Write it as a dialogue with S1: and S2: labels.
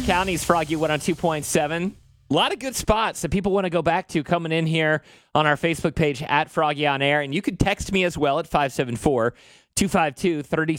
S1: County's Froggy 102.7. A lot of good spots that people want to go back to coming in here on our Facebook page at Froggy on Air. And you can text me as well at 574-252-36.